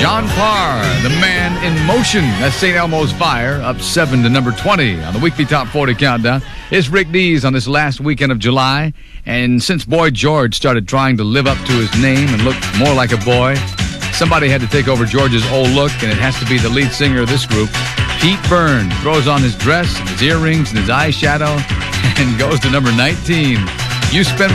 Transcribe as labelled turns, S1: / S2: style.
S1: John Parr, The Man in Motion. That's St. Elmo's Fire, up 7 to number 20 on the weekly Top 40 Countdown. It's Rick Dees on this last weekend of July. And since Boy George started trying to live up to his name and look more like a boy, somebody had to take over George's old look, and it has to be the lead singer of this group. Pete Byrne throws on his dress, and his earrings, and his eyeshadow, and goes to number 19. You Spend